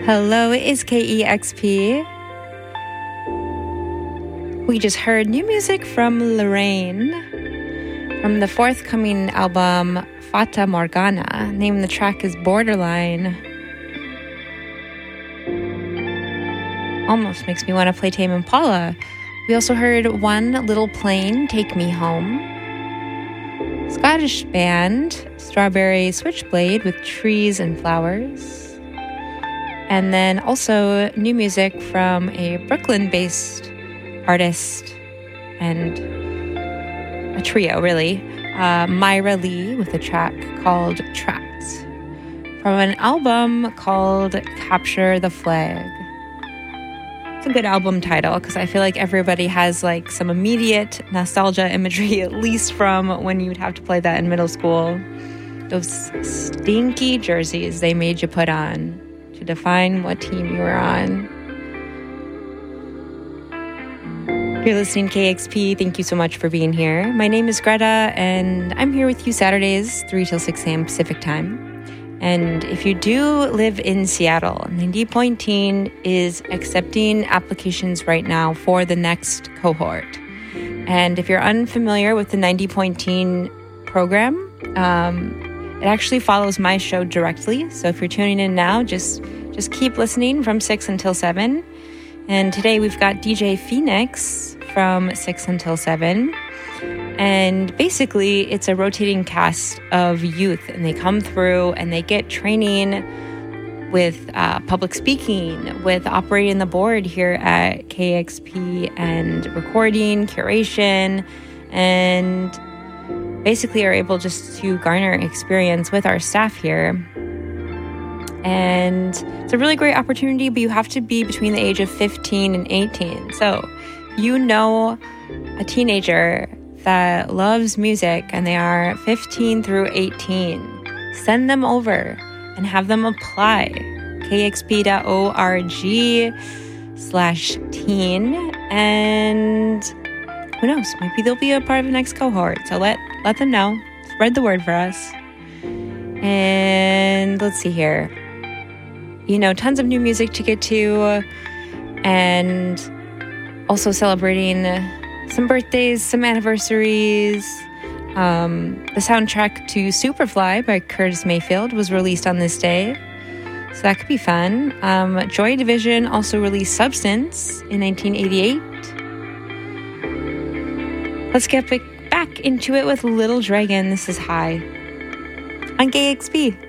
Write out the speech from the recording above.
Hello, it's KEXP. We just heard new music from Lorraine from the forthcoming album Fata Morgana. Name of the track is Borderline. Almost makes me want to play Tame Impala. We also heard One Little Plane, Take Me Home. Scottish band Strawberry Switchblade with Trees and Flowers. And then also new music from a Brooklyn-based artist and a trio, really. Myra Lee with a track called Trapped from an album called Capture the Flag. It's a good album title because I feel like everybody has like some immediate nostalgia imagery, at least from when you'd have to play that in middle school. Those stinky jerseys they made you put on to define what team you were on. You're listening to KEXP. Thank you so much for being here. My name is Greta, and I'm here with you Saturdays, 3 till 6 a.m. Pacific time. And if you do live in Seattle, 90.teen is accepting applications right now for the next cohort. And if you're unfamiliar with the 90.teen program, it actually follows my show directly. So if you're tuning in now, just keep listening from 6 until 7. And today we've got DJ Phoenix from 6 until 7. And basically, it's a rotating cast of youth, and they come through and they get training with public speaking, with operating the board here at KEXP, and recording, curation, and basically are able just to garner experience with our staff here. And it's a really great opportunity, but you have to be between the age of 15 and 18. So you know a teenager that loves music and they are 15 through 18, send them over and have them apply. kexp.org/teen, and who knows, maybe they'll be a part of the next cohort. So let them know. Spread the word for us. And let's see here. You know, tons of new music to get to, and also celebrating some birthdays, some anniversaries. The soundtrack to Superfly by Curtis Mayfield was released on this day, so that could be fun. Joy Division also released Substance in 1988. Let's get back into it with Little Dragon. This is High on KEXP.